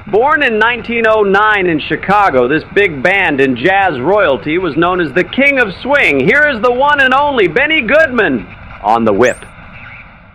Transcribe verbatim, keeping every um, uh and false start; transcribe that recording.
Born in nineteen oh nine in Chicago, this big band in jazz royalty was known as the King of Swing. Here is the one and only Benny Goodman on the whip.